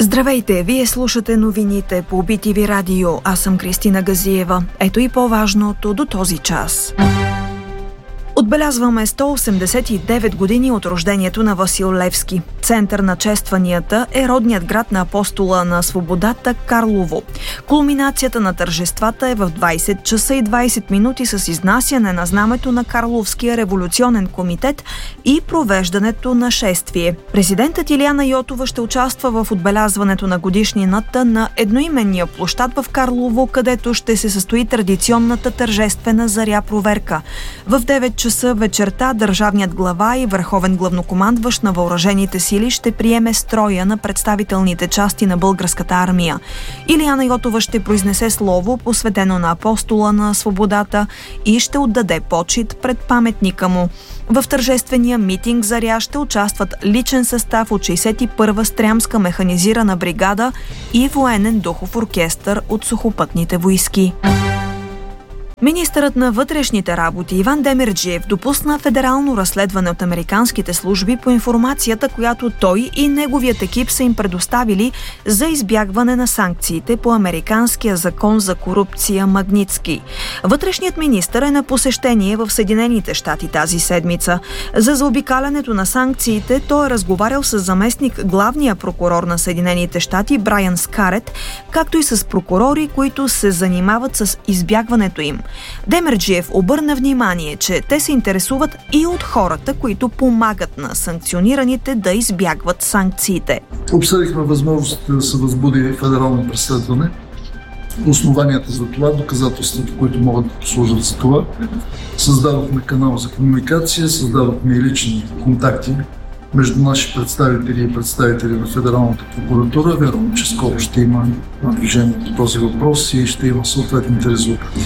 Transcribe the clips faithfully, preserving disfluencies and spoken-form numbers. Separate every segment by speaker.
Speaker 1: Здравейте! Вие слушате новините по Би Ти Ви Радио. Аз съм Кристина Газиева. Ето и по-важното до този час. Отбелязваме сто осемдесет и девет години от рождението на Васил Левски. Център на честванията е родният град на апостола на свободата Карлово. Кулминацията на тържествата е в двайсет часа и двайсет минути с изнасяне на знамето на Карловския революционен комитет и провеждането на шествие. Президентът Илияна Йотова ще участва в отбелязването на годишнината на едноименния площад в Карлово, където ще се състои традиционната тържествена заря проверка. В девет часа вечерта държавният глава и върховен главнокомандващ на въоръжените сили ще приеме строя на представителните части на българската армия. Илияна Йотова ще произнесе слово, посветено на апостола на свободата, и ще отдаде почит пред паметника му. В тържествения митинг заря ще участват личен състав от шейсет и първа стрямска механизирана бригада и военен духов оркестър от сухопътните войски. Министърът на вътрешните работи Иван Демерджиев допусна федерално разследване от американските служби по информацията, която той и неговият екип са им предоставили за избягване на санкциите по американския закон за корупция Магнитски. Вътрешният министър е на посещение в Съединените щати тази седмица. За заобикалянето на санкциите той е разговарял с заместник главния прокурор на Съединените щати Брайан Скарет, както и с прокурори, които се занимават с избягването им. Демерджиев обърна внимание, че те се интересуват и от хората, които помагат на санкционираните да избягват санкциите.
Speaker 2: Обсъдихме възможността да се възбуди федерално преследване, основанията за това, доказателствата, които могат да послужат за това. Създадохме канал за комуникация, създадохме и лични контакти между наши представители и представители на Федералната прокуратура. Вярвам, че скоро ще има движение по този въпрос и ще има съответните резултати.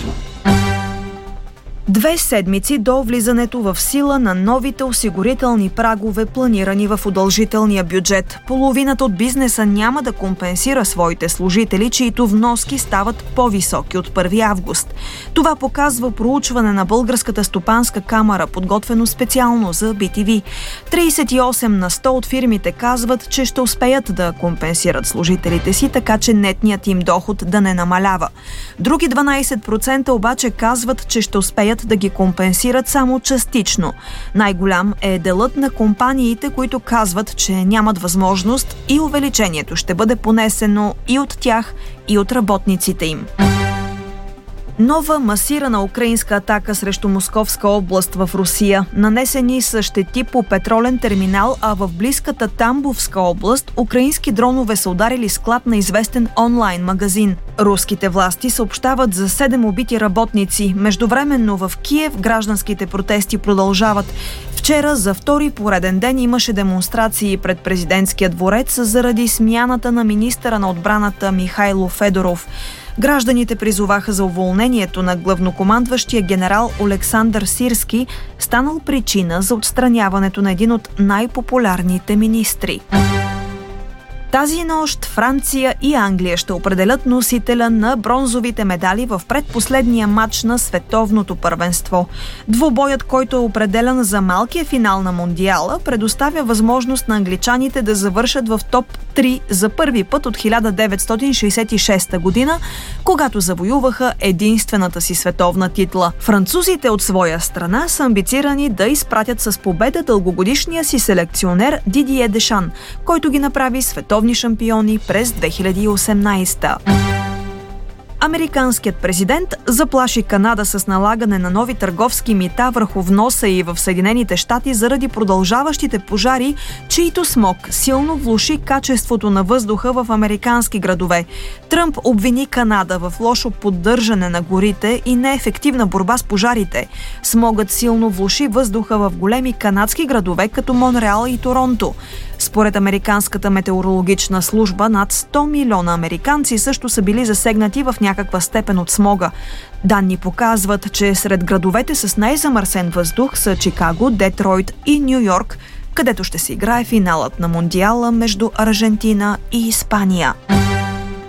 Speaker 1: Две седмици до влизането в сила на новите осигурителни прагове, планирани в удължителния бюджет. Половината от бизнеса няма да компенсира своите служители, чието вноски стават по-високи от първи август. Това показва проучване на Българската стопанска камара, подготвено специално за Би Ти Ви. трийсет и осем на сто от фирмите казват, че ще успеят да компенсират служителите си, така че нетният им доход да не намалява. Други дванайсет процента обаче казват, че ще успеят да ги компенсират само частично. Най-голям е делът на компаниите, които казват, че нямат възможност и увеличението ще бъде понесено и от тях, и от работниците им. Нова масирана украинска атака срещу Московска област в Русия. Нанесени са щети по петролен терминал, а в близката Тамбовска област украински дронове са ударили склад на известен онлайн магазин. Руските власти съобщават за седем убити работници. Междувременно в Киев гражданските протести продължават. Вчера за втори пореден ден имаше демонстрации пред президентския дворец заради смяната на министъра на отбраната Михайло Федоров. Гражданите призоваха за уволнението на главнокомандващия генерал Олександър Сирски, станал причина за отстраняването на един от най-популярните министри. Тази нощ Франция и Англия ще определят носителя на бронзовите медали в предпоследния матч на световното първенство. Двубоят, който е определен за малкия финал на Мондиала, предоставя възможност на англичаните да завършат в топ три за първи път от хиляда деветстотин шейсет и шеста година, когато завоюваха единствената си световна титла. Французите от своя страна са амбицирани да изпратят с победа дългогодишния си селекционер Дидие Дешан, който ги направи световни шампиони през две хиляди и осемнадесета. Американският президент заплаши Канада с налагане на нови търговски мита върху вноса и в Съединените щати заради продължаващите пожари, чието смог силно влоши качеството на въздуха в американски градове. Тръмп обвини Канада в лошо поддържане на горите и неефективна борба с пожарите. Смогът силно влоши въздуха в големи канадски градове като Монреал и Торонто. Според Американската метеорологична служба, над сто милиона американци също са били засегнати в някаква степен от смога. Данни показват, че сред градовете с най-замърсен въздух са Чикаго, Детройт и Ню Йорк, където ще се играе финалът на Мондиала между Аржентина и Испания.